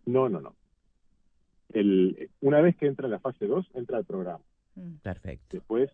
No, no, no. Una vez que entra en la fase 2 entra el programa. Perfecto. Después,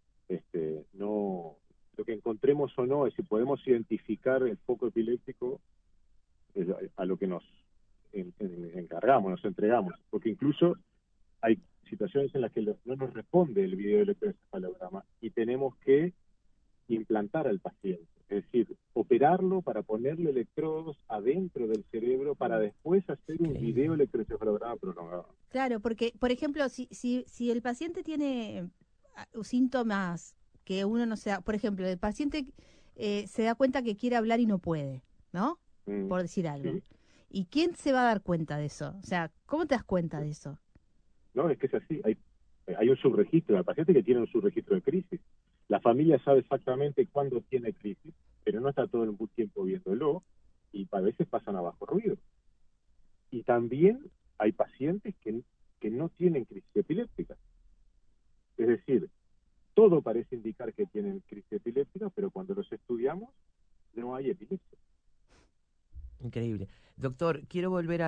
no, lo que encontremos o no es si podemos identificar el foco epiléptico a lo que nos encargamos, nos entregamos, porque incluso hay situaciones en las que no nos responde el videoelectroencefalograma y tenemos que implantar al paciente, es decir, operarlo para ponerle electrodos adentro del cerebro para después hacer un videoelectroencefalograma prolongado. Claro, porque, por ejemplo, si el paciente tiene síntomas que uno no se da, por ejemplo, el paciente se da cuenta que quiere hablar y no puede, ¿no? Por decir algo. Sí. ¿Y quién se va a dar cuenta de eso? O sea, ¿cómo te das cuenta de eso? No, es que es así. Hay un subregistro, el paciente que tiene un subregistro de crisis. La familia sabe exactamente cuándo tiene crisis, pero no está todo el tiempo viéndolo y a veces pasan a bajo ruido. Y también hay pacientes que no tienen crisis epiléptica. Es decir, todo parece indicar que tienen crisis epiléptica, pero cuando los estudiamos no hay epilepsia. Increíble. Doctor, quiero volver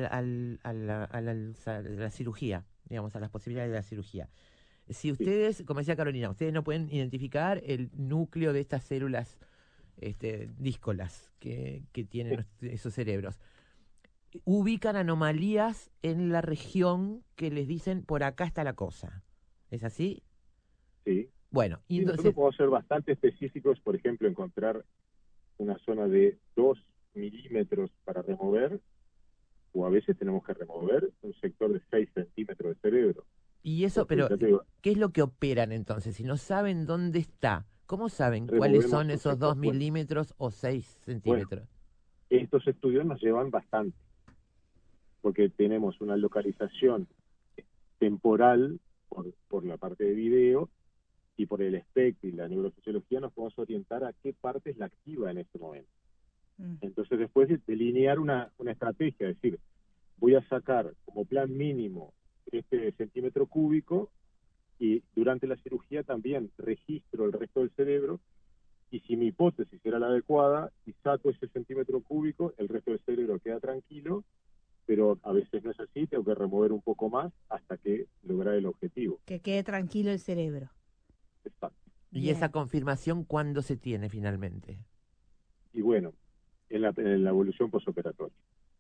a la cirugía, digamos, a las posibilidades de la cirugía. Si ustedes, como decía Carolina, ustedes no pueden identificar el núcleo de estas células díscolas que tienen esos cerebros, ubican anomalías en la región que les dicen por acá está la cosa. ¿Es así? Sí. Bueno, y Nosotros entonces... podemos ser bastante específicos, por ejemplo, encontrar una zona de 2 milímetros para remover, o a veces tenemos que remover un sector de 6 centímetros de cerebro. Y eso, Porque, pero, digo, ¿qué es lo que operan entonces? Si no saben dónde está, ¿cómo saben cuáles removemos son un esos sector. 2 milímetros o 6 Bueno, centímetros? estos estudios nos llevan bastante, porque tenemos una localización temporal por la parte de video, y por el espectro y la neurofisiología nos podemos orientar a qué parte es la activa en este momento. Entonces después delinear una estrategia, es decir, voy a sacar como plan mínimo este centímetro cúbico y durante la cirugía también registro el resto del cerebro y si mi hipótesis era la adecuada y saco ese centímetro cúbico, el resto del cerebro queda tranquilo, pero a veces no es así, tengo que remover un poco más hasta que lograr el objetivo. Que quede tranquilo el cerebro. Exacto. ¿Y esa confirmación cuándo se tiene finalmente? Y bueno, en la evolución posoperatoria.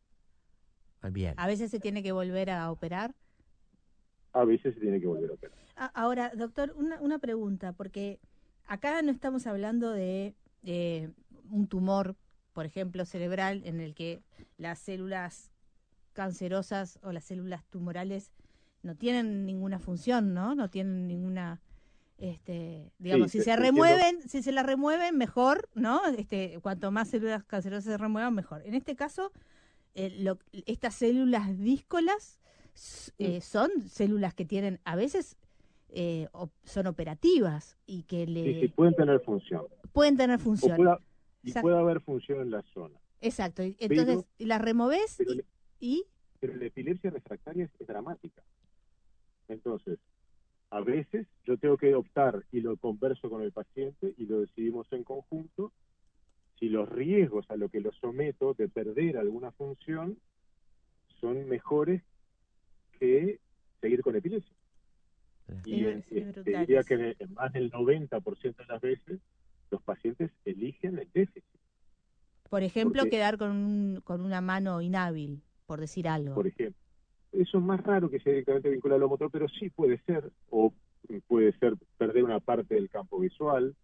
Bien. ¿A veces se tiene que volver a operar? A veces se tiene que volver a operar. Ahora, doctor, una pregunta, porque acá no estamos hablando de un tumor, por ejemplo, cerebral, en el que las células cancerosas o las células tumorales no tienen ninguna función, ¿no? No tienen ninguna, digamos, Sí, si se las remueven, mejor, ¿no? Cuanto más células cancerosas se remuevan, mejor. En este caso, estas células díscolas son células que tienen, a veces son operativas y que sí, pueden tener función. pueden tener función. Puede haber función en la zona. Exacto. Entonces, las removés y... Pero la epilepsia refractaria es dramática. Entonces, a veces yo tengo que optar y lo converso con el paciente y lo decidimos en conjunto si los riesgos a lo que lo someto de perder alguna función son mejores que seguir con epilepsia. Y diría que en más del 90% de las veces los pacientes eligen el déficit. Por ejemplo, quedar con una mano inhábil, por decir algo. Por ejemplo. Eso es más raro que sea directamente vinculado a lo motor, pero sí puede ser, o puede ser perder una parte del campo visual,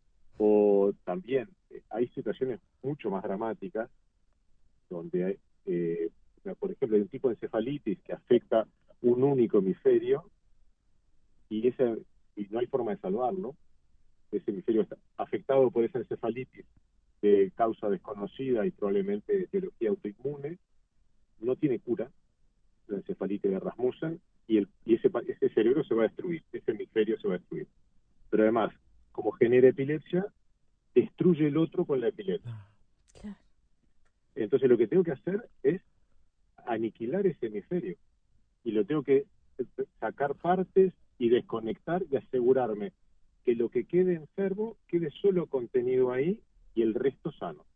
o también hay situaciones mucho más dramáticas, donde por ejemplo, hay un tipo de encefalitis que afecta un único hemisferio, y no hay forma de salvarlo. Ese hemisferio está afectado por esa encefalitis de causa desconocida y probablemente de etiología autoinmune, no tiene cura, la encefalitis de Rasmussen, y ese cerebro se va a destruir, ese hemisferio se va a destruir. Pero además, como genera epilepsia, destruye el otro con la epilepsia. Claro. Entonces lo que tengo que hacer es aniquilar ese hemisferio, y lo tengo que sacar partes y desconectar y asegurarme que lo que quede enfermo quede solo contenido ahí y el resto sano.